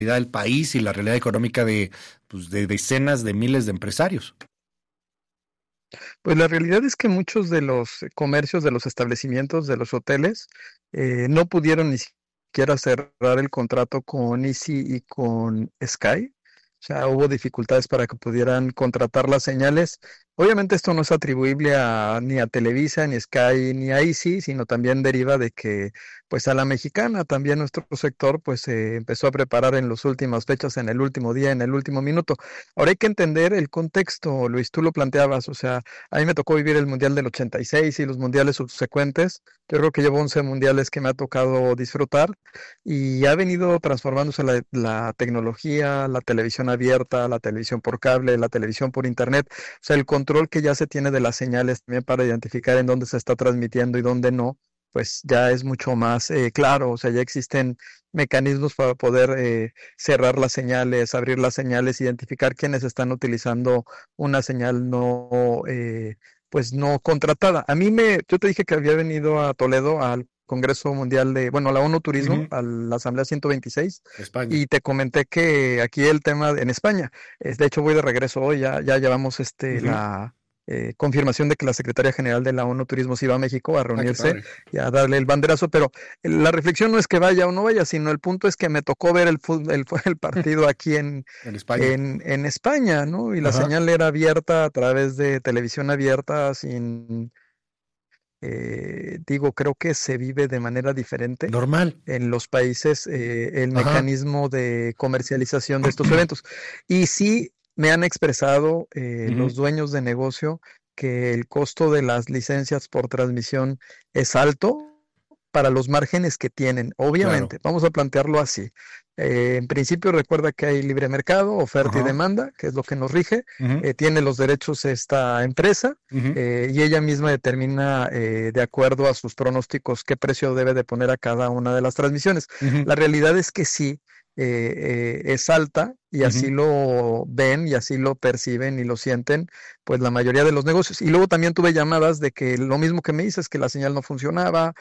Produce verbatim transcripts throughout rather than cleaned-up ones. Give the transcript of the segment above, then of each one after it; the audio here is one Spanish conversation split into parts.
del país y la realidad económica de, pues, de decenas de miles de empresarios. Pues la realidad es que muchos de los comercios, de los establecimientos, de los hoteles, eh, no pudieron ni siquiera cerrar el contrato con Easy y con Sky. O sea, hubo dificultades para que pudieran contratar las señales. Obviamente esto no es atribuible a, ni a Televisa, ni a Sky, ni a Easy, sino también deriva de que, pues a la mexicana, también nuestro sector, pues se empezó a preparar en las últimas fechas, en el último día, en el último minuto. Ahora hay que entender el contexto, Luis, tú lo planteabas, o sea, a mí me tocó vivir el Mundial del ochenta y seis y los mundiales subsecuentes. Yo creo que llevo once mundiales que me ha tocado disfrutar y ha venido transformándose la, la tecnología, la televisión abierta, la televisión por cable, la televisión por internet. O sea, el control que ya se tiene de las señales también para identificar en dónde se está transmitiendo y dónde no, pues ya es mucho más eh, claro. O sea, ya existen mecanismos para poder eh, cerrar las señales, abrir las señales, identificar quiénes están utilizando una señal no, eh, pues no contratada. A mí me, yo te dije que había venido a Toledo al Congreso Mundial de, bueno, a la ONU Turismo, Uh-huh. a la Asamblea ciento veintiséis, España. y te comenté que aquí el tema en España, es, de hecho voy de regreso hoy, ya, ya llevamos este, Uh-huh. la eh, confirmación de que la Secretaría General de la ONU Turismo se iba a México a Ah, qué reunirse padre. y a darle el banderazo, pero la reflexión no es que vaya o no vaya, sino el punto es que me tocó ver el, fut- el, el partido aquí en, En España. en, en España, ¿no? Y la Ajá. señal era abierta a través de televisión abierta, sin, eh, digo, creo que se vive de manera diferente Normal. en los países eh, el Ajá. mecanismo de comercialización de estos eventos. Y sí me han expresado eh, Uh-huh. los dueños de negocio que el costo de las licencias por transmisión es alto para los márgenes que tienen. Claro. Obviamente, vamos a plantearlo así. Eh, en principio, recuerda que hay libre mercado, oferta y Ajá. demanda, que es lo que nos rige. Uh-huh. Eh, tiene los derechos esta empresa Uh-huh. eh, y ella misma determina, eh, de acuerdo a sus pronósticos, qué precio debe de poner a cada una de las transmisiones. Uh-huh. La realidad es que sí, eh, eh, es alta y así Uh-huh. lo ven y así lo perciben y lo sienten, pues la mayoría de los negocios. Y luego también tuve llamadas de que lo mismo que me dices, que la señal no funcionaba,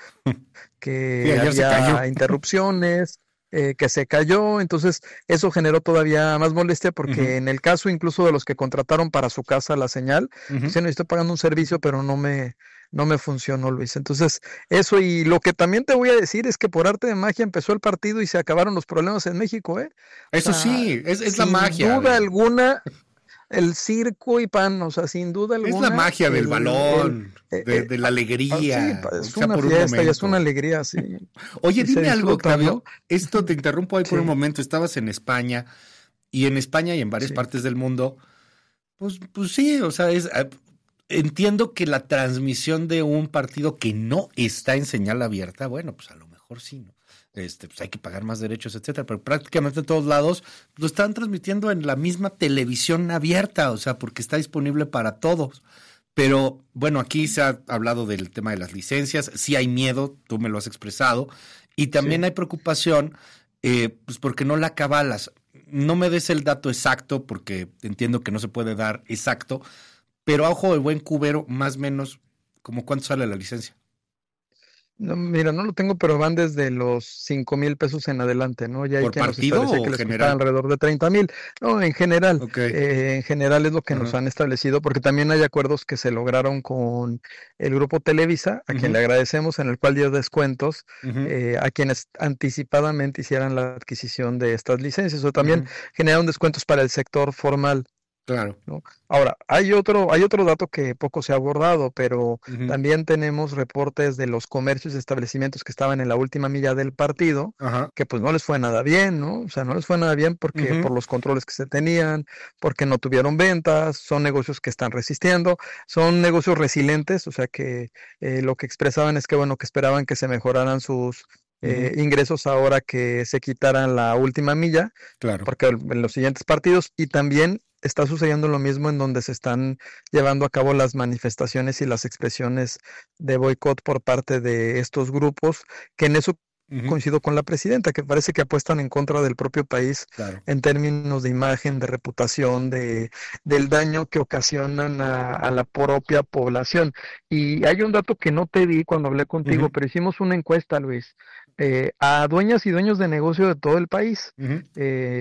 Sí, que ayer se cayó. había interrupciones, eh, que se cayó. Entonces, eso generó todavía más molestia Uh-huh. porque en el caso incluso de los que contrataron para su casa la señal, Uh-huh. dicen, estoy pagando un servicio, pero no me, no me funcionó, Luis. Entonces, eso, y lo que también te voy a decir es que por arte de magia empezó el partido y se acabaron los problemas en México, ¿eh? O Eso sea, sí, es, es la sin magia duda de, alguna, el circo y pan, o sea, sin duda es la alguna, magia del el, el, balón, eh, de, eh, de la ah, sí, alegría, pa- aunque es sea una por un fiesta y es una momento. alegría, sí, Oye, y se dime algo, disfruta, ¿no? Octavio. Esto te interrumpo ahí por un Sí, momento. Estabas en España y en España y en varias sí. partes del mundo, pues, pues sí, o sea, es, eh, entiendo que la transmisión de un partido que no está en señal abierta, bueno, pues a lo mejor sí, ¿no? Este, pues hay que pagar más derechos, etcétera, pero prácticamente en todos lados lo están transmitiendo en la misma televisión abierta, o sea, porque está disponible para todos. Pero bueno, aquí se ha hablado del tema de las licencias, sí hay miedo, tú me lo has expresado, y también Sí. hay preocupación, eh, pues porque no la acabalas. No me des el dato exacto, porque entiendo que no se puede dar exacto, pero a ojo de buen cubero, más o menos, como cuánto sale la licencia. No, mira, no lo tengo, pero van desde los cinco mil pesos en adelante, ¿no? Ya hay ¿Por quien nos partido establecía que o les costaba general? alrededor de treinta mil. No, en general, Ok, eh, en general es lo que nos ajá, han establecido, porque también hay acuerdos que se lograron con el grupo Televisa, a quien uh-huh, le agradecemos, en el cual dio descuentos uh-huh, eh, a quienes anticipadamente hicieran la adquisición de estas licencias, o también uh-huh, generaron descuentos para el sector formal. claro, ¿No? Ahora, hay otro, hay otro dato que poco se ha abordado, pero uh-huh, también tenemos reportes de los comercios y establecimientos que estaban en la última milla del partido, ajá, que pues no les fue nada bien, ¿no? O sea, no les fue nada bien porque uh-huh, por los controles que se tenían, porque no tuvieron ventas, son negocios que están resistiendo, son negocios resilientes, o sea que eh, lo que expresaban es que, bueno, que esperaban que se mejoraran sus uh-huh, eh, ingresos ahora que se quitaran la última milla claro, porque en los siguientes partidos y también está sucediendo lo mismo en donde se están llevando a cabo las manifestaciones y las expresiones de boicot por parte de estos grupos, que en eso uh-huh, coincido con la presidenta, que parece que apuestan en contra del propio país claro, en términos de imagen, de reputación, de, del daño que ocasionan a, a la propia población. Y hay un dato que no te di cuando hablé contigo, uh-huh, pero hicimos una encuesta, Luis. eh, a dueñas y dueños de negocio de todo el país. Ujú. Eh,